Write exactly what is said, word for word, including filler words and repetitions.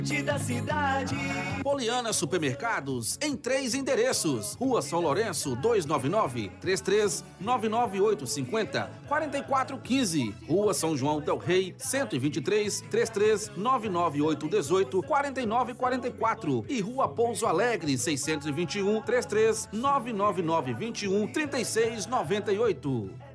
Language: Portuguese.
da cidade. Poliana Supermercados, em três endereços: Rua São Lourenço, duzentos e noventa e nove, trinta e três, nove nove oito cinco zero, quarenta e quatro quinze. Rua São João del Rei, cento e vinte e três, trinta e três, nove nove oito um oito, quarenta e nove quarenta e quatro. E Rua Pouso Alegre, seiscentos e vinte e um, trinta e três, nove nove nove vinte e um, trinta e seis noventa e oito.